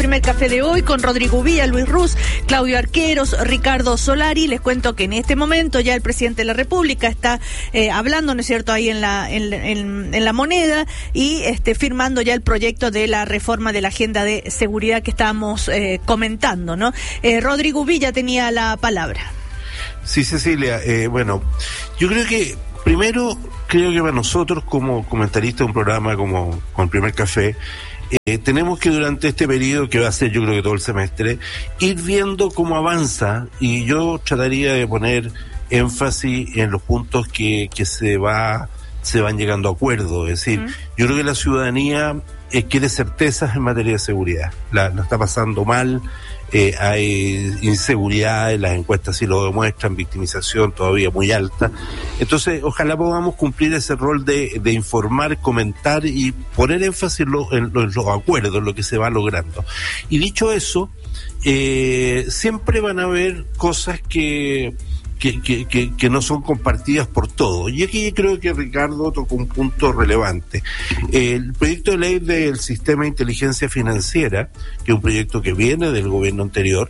primer café de hoy con Rodrigo Villa, Luis Ruz, Claudio Arqueros, Ricardo Solari. Les cuento que en este momento ya el presidente de la República está hablando, ¿no es cierto?, ahí en la Moneda y firmando ya el proyecto de la reforma de la agenda de seguridad que estábamos comentando, ¿no? Rodrigo Villa tenía la palabra. Sí, Cecilia, bueno, yo creo que primero, que para nosotros como comentaristas de un programa como con Primer Café, tenemos que durante este periodo, que va a ser yo creo que todo el semestre, ir viendo cómo avanza, y yo trataría de poner énfasis en los puntos que se van llegando a acuerdos. Es decir, yo creo que la ciudadanía quiere certezas en materia de seguridad, la está pasando mal. Hay inseguridad, las encuestas sí lo demuestran, victimización todavía muy alta. Entonces, ojalá podamos cumplir ese rol de informar, comentar y poner énfasis en los acuerdos, en lo que se va logrando. Y dicho eso, siempre van a haber cosas que no son compartidas por todos. Y aquí creo que Ricardo tocó un punto relevante. El proyecto de ley del sistema de inteligencia financiera, que es un proyecto que viene del gobierno anterior,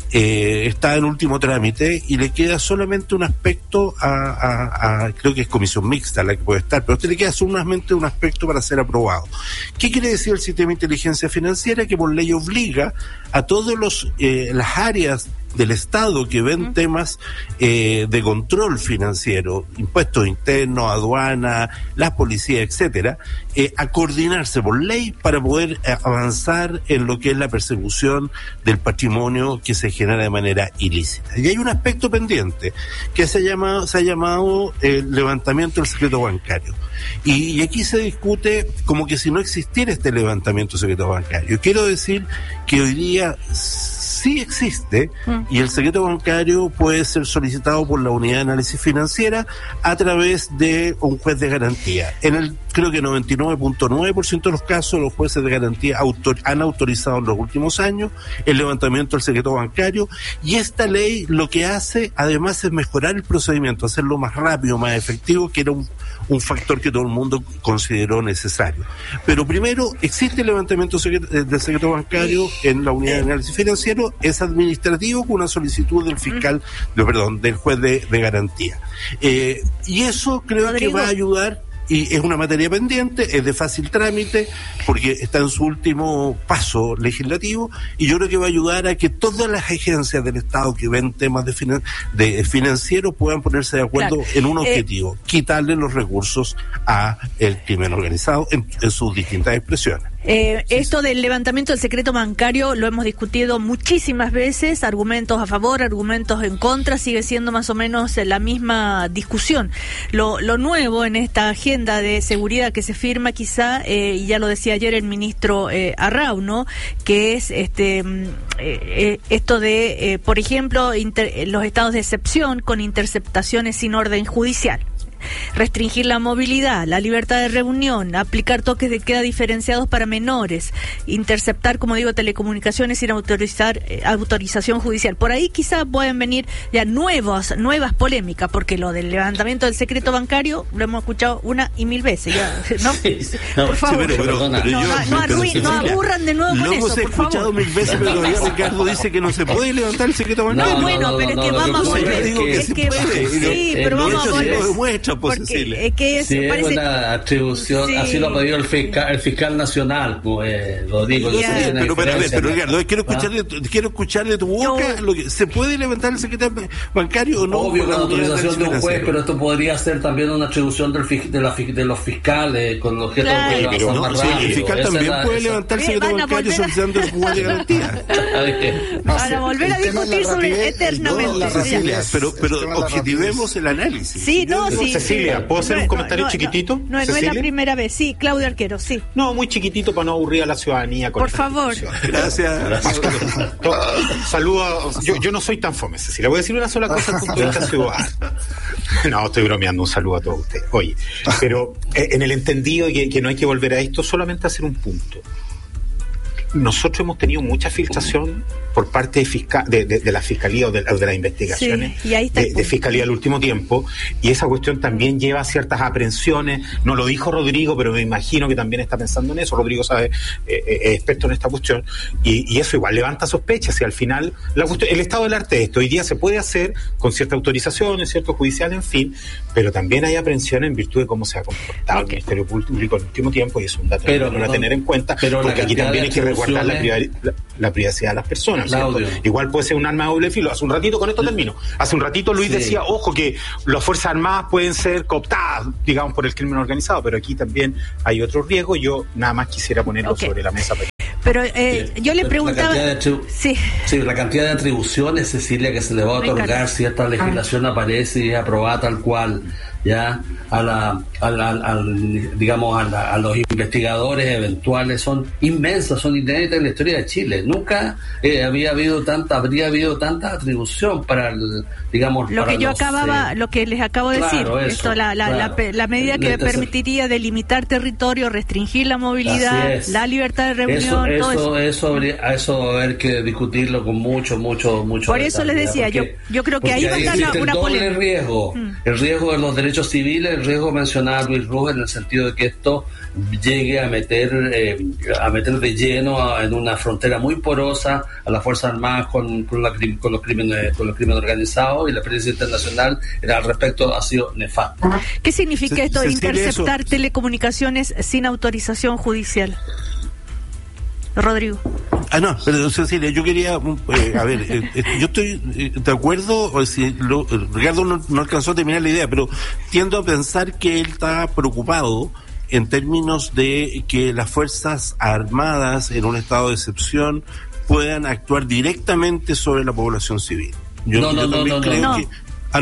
está en último trámite y le queda solamente un aspecto creo que es comisión mixta la que puede estar, pero a usted le queda solamente un aspecto para ser aprobado. ¿Qué quiere decir el sistema de inteligencia financiera? Que por ley obliga a todos las áreas del Estado que ven temas de control financiero, impuestos internos, aduana, la policía, etcétera, a coordinarse por ley para poder avanzar en lo que es la persecución del patrimonio que se genera de manera ilícita. Y hay un aspecto pendiente que se ha llamado el levantamiento del secreto bancario. Y aquí se discute como que si no existiera este levantamiento del secreto bancario. Quiero decir que hoy día sí existe, y el secreto bancario puede ser solicitado por la unidad de análisis financiera a través de un juez de garantía. Creo que 99.9% de los casos los jueces de garantía han autorizado en los últimos años el levantamiento del secreto bancario, y esta ley lo que hace además es mejorar el procedimiento, hacerlo más rápido, más efectivo, que era un factor que todo el mundo consideró necesario. Pero primero, existe el levantamiento del secreto bancario en la unidad de análisis financiero, es administrativo con una solicitud del fiscal, del juez de garantía. Y eso creo que va a ayudar. Y es una materia pendiente, es de fácil trámite, porque está en su último paso legislativo, y yo creo que va a ayudar a que todas las agencias del Estado que ven temas de financieros puedan ponerse de acuerdo en un objetivo: quitarle los recursos a el crimen organizado en sus distintas expresiones. Esto del levantamiento del secreto bancario lo hemos discutido muchísimas veces, argumentos a favor, argumentos en contra, sigue siendo más o menos la misma discusión. Lo nuevo en esta agenda de seguridad que se firma quizá, y ya lo decía ayer el ministro Arrau, ¿no?, que es esto de, por ejemplo, los estados de excepción con interceptaciones sin orden judicial. Restringir la movilidad, la libertad de reunión, aplicar toques de queda diferenciados para menores, interceptar, como digo, telecomunicaciones sin autorización judicial. Por ahí quizá pueden venir ya nuevas polémicas, porque lo del levantamiento del secreto bancario lo hemos escuchado una y mil veces ya, ¿no? Sí, por favor, no aburran de nuevo con eso, por favor. Lo hemos escuchado mil veces, pero todavía Ricardo dice que no se puede levantar el secreto bancario. Pero es que vamos a volver. Sí, pero vamos a volver. Porque es una atribución, así lo ha pedido el fiscal nacional, pues lo digo. Pero Ricardo, quiero escuchar de tu boca lo que se puede levantar el secreto bancario o no. Obvio, con la autorización de un juez, pero esto podría ser también una atribución de los fiscales con objeto de más rápido. El fiscal también puede levantar el secreto bancario solicitando el juez de garantía. Para volver a discutir sobre eternamente. Pero objetivemos el análisis. Sí. Cecilia, ¿puedo hacer un comentario chiquitito? No es la primera vez. Sí, Claudio Arquero, sí. No, muy chiquitito para no aburrir a la ciudadanía. Por favor. Gracias. Saludos. Yo no soy tan fome, Cecilia. Voy a decir una sola cosa al punto de vista ciudadano. No, estoy bromeando. Un saludo a todos ustedes. Oye, pero en el entendido que no hay que volver a esto, solamente hacer un punto. nosotros hemos tenido mucha filtración por parte de la Fiscalía o de las investigaciones de Fiscalía al último tiempo, y esa cuestión también lleva a ciertas aprehensiones. No lo dijo Rodrigo, pero me imagino que también está pensando en eso. Rodrigo sabe, es experto en esta cuestión, y eso igual levanta sospechas, y al final el estado del arte de esto hoy día se puede hacer con cierta autorización, cierto judicial, en fin, pero también hay aprehensiones en virtud de cómo se ha comportado el Ministerio Público en el último tiempo, y es un dato a tener en cuenta, porque aquí también hay que resguardar la privacidad de las personas. Igual puede ser un arma de doble filo. Hace un ratito, con esto termino, Luis decía, ojo, que las Fuerzas Armadas pueden ser cooptadas, digamos, por el crimen organizado, pero aquí también hay otro riesgo. Yo nada más quisiera ponerlo sobre la mesa. Pero yo le preguntaba... La cantidad de atribuciones, Cecilia, que se le va a otorgar si esta legislación aparece y es aprobada tal cual, ya a los investigadores eventuales son inmensas, son inéditas en la historia de Chile. Nunca habría habido tanta atribución para lo que les acabo de decir. La medida que permitiría delimitar territorio, restringir la movilidad, la libertad de reunión, todo eso va a haber que discutirlo con mucho por eso les decía, yo creo que ahí va a estar una polémica. El riesgo de los derechos civiles, el riesgo mencionado a Luis Ruz, en el sentido de que esto llegue a meter de lleno en una frontera muy porosa a las Fuerzas Armadas con los crímenes organizados, y la experiencia internacional al respecto ha sido nefasta. ¿Qué significa esto de interceptar telecomunicaciones sin autorización judicial? Rodrigo. Pero Cecilia, yo quería, yo estoy de acuerdo, Ricardo no alcanzó a terminar la idea, pero tiendo a pensar que él está preocupado en términos de que las Fuerzas Armadas en un estado de excepción puedan actuar directamente sobre la población civil. Yo también creo que...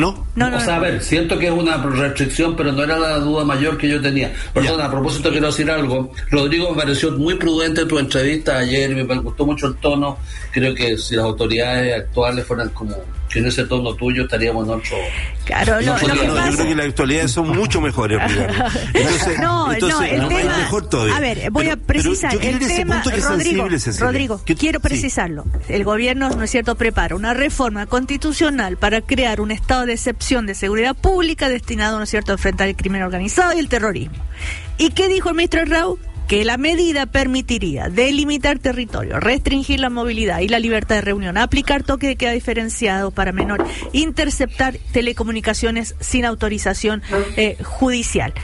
siento que es una restricción, pero no era la duda mayor que yo tenía. A propósito, quiero decir algo. Rodrigo, me pareció muy prudente tu entrevista ayer, y me gustó mucho el tono. Creo que si las autoridades actuales fueran como que en ese tono tuyo, estaríamos en otro... Claro, yo creo que las actualidades son mucho mejores. Entonces, el tema... es mejor todavía. A ver, voy a precisar el tema. Rodrigo, quiero precisarlo. El gobierno, ¿no es cierto?, prepara una reforma constitucional para crear un estado de excepción de seguridad pública destinado, ¿no es cierto?, a enfrentar el crimen organizado y el terrorismo. ¿Y qué dijo el ministro Raúl? Que la medida permitiría delimitar territorio, restringir la movilidad y la libertad de reunión, aplicar toque de queda diferenciado para menores, interceptar telecomunicaciones sin autorización judicial.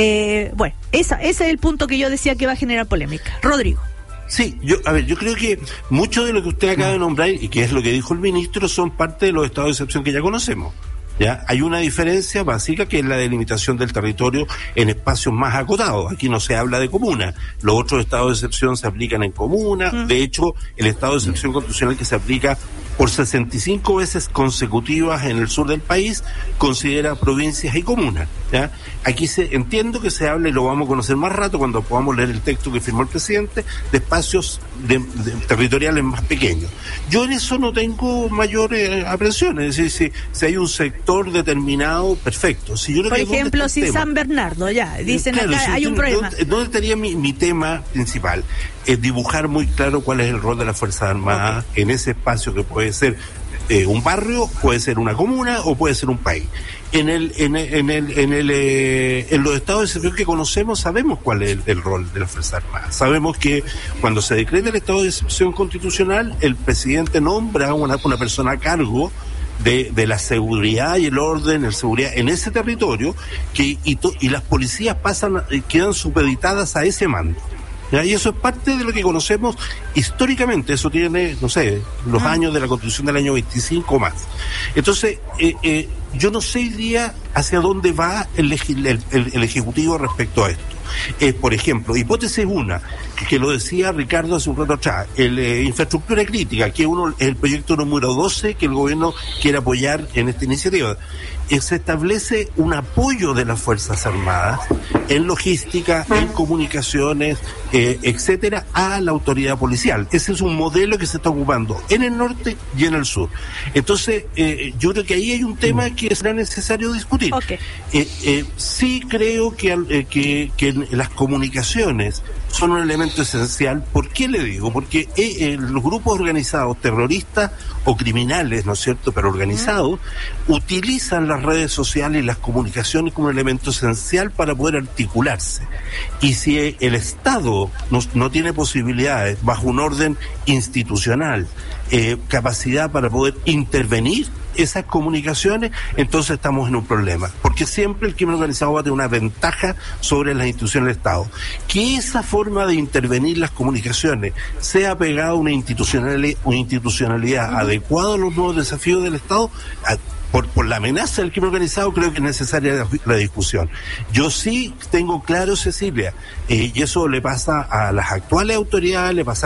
Ese es el punto que yo decía que va a generar polémica. Rodrigo. Sí, yo creo que mucho de lo que usted acaba de nombrar, y que es lo que dijo el ministro, son parte de los estados de excepción que ya conocemos. ¿Ya? Hay una diferencia básica, que es la delimitación del territorio en espacios más acotados. Aquí no se habla de comuna. Los otros estados de excepción se aplican en comuna. De hecho, el estado de excepción constitucional que se aplica por 65 veces consecutivas en el sur del país considera provincias y comunas, ¿ya? Aquí entiendo que se habla, y lo vamos a conocer más rato cuando podamos leer el texto que firmó el presidente, de espacios territoriales más pequeños. Yo en eso no tengo mayores aprensiones. Es decir, si hay un sector determinado, perfecto. Por ejemplo, si San Bernardo, dicen acá hay un problema. ¿Dónde estaría mi tema principal? Es dibujar muy claro cuál es el rol de las Fuerzas Armadas en ese espacio, que puede ser un barrio, puede ser una comuna o puede ser un país. En los estados de excepción que conocemos sabemos cuál es el rol de las Fuerzas Armadas. Sabemos que cuando se decreta el estado de excepción constitucional, el presidente nombra a una persona a cargo de la seguridad y el orden, seguridad en ese territorio, y las policías quedan supeditadas a ese mando. ¿Ya? Y eso es parte de lo que conocemos históricamente. Eso tiene, los años de la Constitución del año 25 más. Entonces, yo no sé hoy día hacia dónde va el Ejecutivo respecto a esto. Por ejemplo, hipótesis una, que lo decía Ricardo hace un rato atrás, infraestructura crítica, que es el proyecto número 12 que el gobierno quiere apoyar en esta iniciativa. Se establece un apoyo de las Fuerzas Armadas en logística, en comunicaciones, etcétera, a la autoridad policial. Ese es un modelo que se está ocupando en el norte y en el sur. Entonces, yo creo que ahí hay un tema que será necesario discutir. Okay. Sí creo que en las comunicaciones son un elemento esencial. ¿Por qué le digo? Porque los grupos organizados, terroristas o criminales, ¿no es cierto?, pero organizados, utilizan las redes sociales y las comunicaciones como un elemento esencial para poder articularse. Y si el Estado no tiene posibilidades, bajo un orden institucional, capacidad para poder intervenir esas comunicaciones, entonces estamos en un problema, porque siempre el crimen organizado va a tener una ventaja sobre las instituciones del Estado. Que esa forma de intervenir las comunicaciones sea pegada a una institucionalidad adecuada a los nuevos desafíos del Estado, por la amenaza del crimen organizado, creo que es necesaria la discusión. Yo sí tengo claro, Cecilia, y eso le pasa a las actuales autoridades, le pasa